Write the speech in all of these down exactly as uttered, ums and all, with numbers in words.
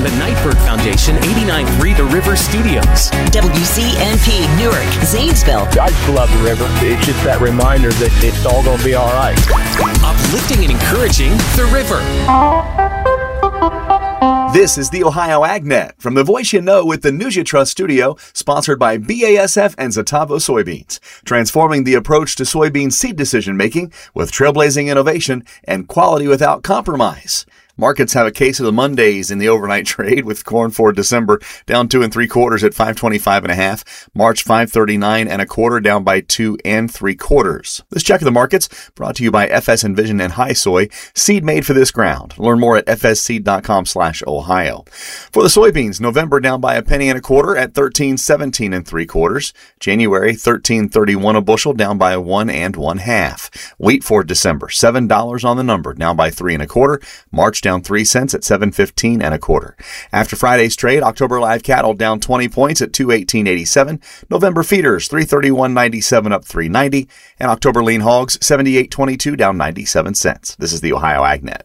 from the Nightbird Foundation, eighty-nine point three The River Studios. W C N P, Newark, Zanesville. I just love the river. It's just that reminder that it's all going to be all right. Uplifting and encouraging The River. This is the Ohio AgNet from the voice you know with the News You Trust studio, sponsored by B A S F and Zatavo Soybeans, transforming the approach to soybean seed decision making with trailblazing innovation and quality without compromise. Markets have a case of the Mondays in the overnight trade, with corn for December down two and three quarters at five twenty-five and a half. March five thirty-nine and a quarter, down by two and three quarters. This check of the markets brought to you by F S Envision and High Soy, seed made for this ground. Learn more at f s seed dot com slash ohio. For the soybeans, November down by a penny and a quarter at thirteen seventeen and three quarters. January thirteen thirty-one a bushel, down by one and one half. Wheat for December, seven dollars on the number, down by three and a quarter. March down three cents at seven fifteen and a quarter. After Friday's trade, October live cattle down twenty points at two eighteen eighty-seven. November feeders three thirty-one ninety-seven up three ninety, and October lean hogs seventy-eight twenty-two down ninety-seven cents. This is the Ohio AgNet.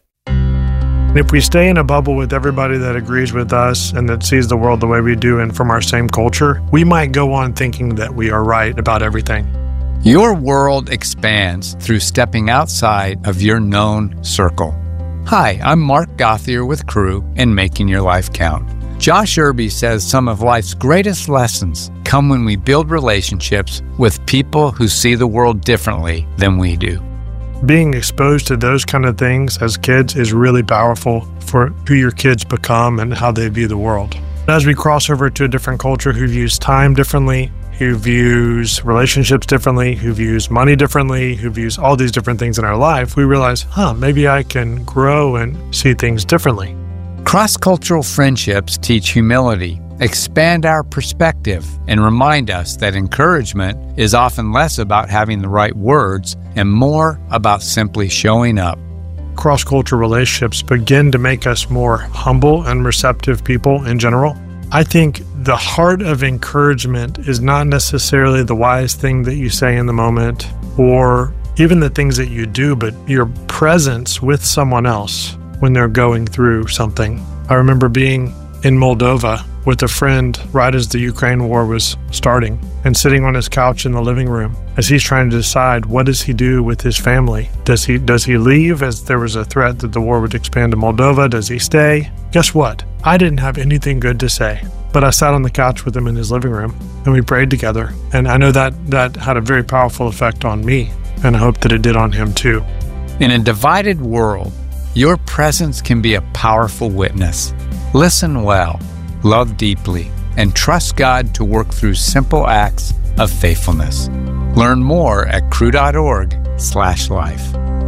If we stay in a bubble with everybody that agrees with us and that sees the world the way we do and from our same culture, we might go on thinking that we are right about everything. Your world expands through stepping outside of your known circle. Hi, I'm Mark Gothier with Crew and Making Your Life Count. Josh Irby says some of life's greatest lessons come when we build relationships with people who see the world differently than we do. Being exposed to those kind of things as kids is really powerful for who your kids become and how they view the world. As we cross over to a different culture who views time differently, who views relationships differently, who views money differently, who views all these different things in our life, we realize, huh, maybe I can grow and see things differently. Cross-cultural friendships teach humility, expand our perspective, and remind us that encouragement is often less about having the right words and more about simply showing up. Cross-cultural relationships begin to make us more humble and receptive people in general. I think the heart of encouragement is not necessarily the wise thing that you say in the moment or even the things that you do, but your presence with someone else when they're going through something. I remember being in Moldova with a friend right as the Ukraine war was starting and sitting on his couch in the living room as he's trying to decide what does he do with his family. Does he does he leave as there was a threat that the war would expand to Moldova? Does he stay? Guess what? I didn't have anything good to say, but I sat on the couch with him in his living room and we prayed together. And I know that that had a very powerful effect on me, and I hope that it did on him too. In a divided world, your presence can be a powerful witness. Listen well, love deeply, and trust God to work through simple acts of faithfulness. Learn more at crew.org slash life.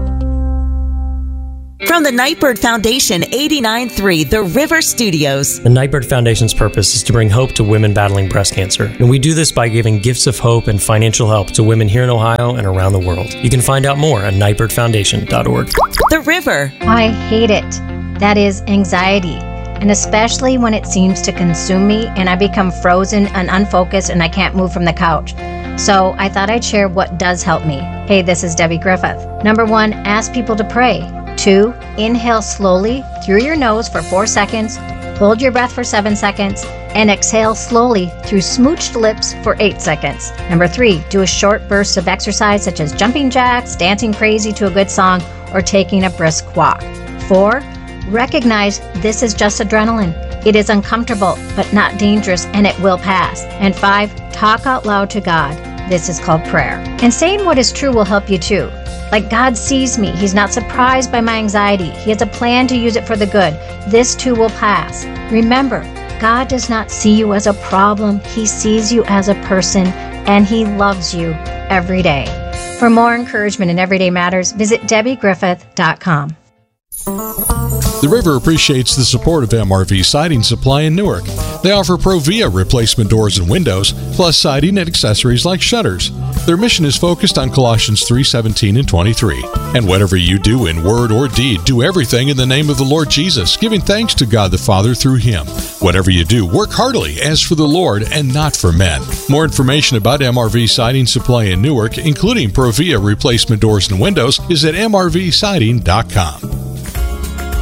From the Nightbird Foundation, eighty-nine point three The River Studios. The Nightbird Foundation's purpose is to bring hope to women battling breast cancer. And we do this by giving gifts of hope and financial help to women here in Ohio and around the world. You can find out more at nightbird foundation dot org. The River. I hate it. That is anxiety. And especially when it seems to consume me and I become frozen and unfocused and I can't move from the couch. So I thought I'd share what does help me. Hey, this is Debbie Griffith. Number one, ask people to pray. Two, inhale slowly through your nose for four seconds, hold your breath for seven seconds, and exhale slowly through smooched lips for eight seconds. Number three, do a short burst of exercise such as jumping jacks, dancing crazy to a good song, or taking a brisk walk. Four, recognize this is just adrenaline. It is uncomfortable, but not dangerous, and it will pass. And five, talk out loud to God. This is called prayer. And saying what is true will help you too. Like, God sees me. He's not surprised by my anxiety. He has a plan to use it for the good. This too will pass. Remember, God does not see you as a problem. He sees you as a person, and He loves you every day. For more encouragement in Everyday Matters, visit debbie griffith dot com. The River appreciates the support of M R V Siding Supply in Newark. They offer Provia replacement doors and windows, plus siding and accessories like shutters. Their mission is focused on Colossians three seventeen and twenty-three. And whatever you do in word or deed, do everything in the name of the Lord Jesus, giving thanks to God the Father through Him. Whatever you do, work heartily as for the Lord and not for men. More information about M R V Siding Supply in Newark, including Provia replacement doors and windows, is at m r v siding dot com.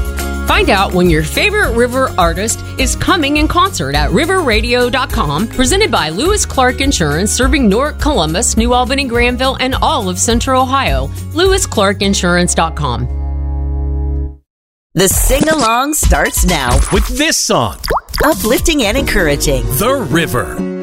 Find out when your favorite River artist is coming in concert at river radio dot com, presented by Lewis Clark Insurance, serving Newark, Columbus, New Albany, Granville, and all of Central Ohio. lewis clark insurance dot com. The sing-along starts now with this song. Uplifting and encouraging. The River.